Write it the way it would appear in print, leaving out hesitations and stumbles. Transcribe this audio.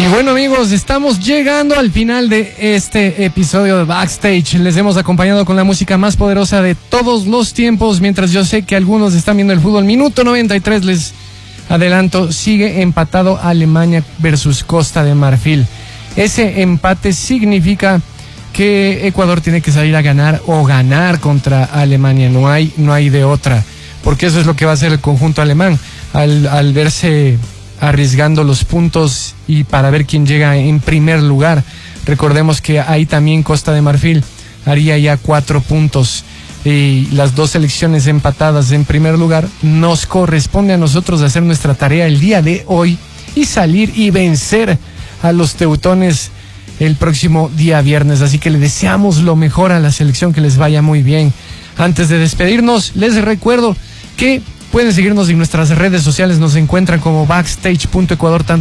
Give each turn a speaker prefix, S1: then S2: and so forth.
S1: Y bueno, amigos, estamos llegando al final de este episodio de Backstage. Les hemos acompañado con la música más poderosa de todos los tiempos, mientras yo sé que algunos están viendo el fútbol. Minuto 93, les adelanto, sigue empatado Alemania versus Costa de Marfil. Ese empate significa que Ecuador tiene que salir a ganar o ganar contra Alemania. No hay de otra, porque eso es lo que va a hacer el conjunto alemán al verse arriesgando los puntos y para ver quién llega en primer lugar. Recordemos que ahí también Costa de Marfil haría ya 4 puntos y las dos selecciones empatadas en primer lugar. Nos corresponde a nosotros hacer nuestra tarea el día de hoy y salir y vencer a los teutones el próximo día viernes. Así que le deseamos lo mejor a la selección, que les vaya muy bien. Antes de despedirnos, les recuerdo que pueden seguirnos en nuestras redes sociales. Nos encuentran como backstage.ecuador, tanto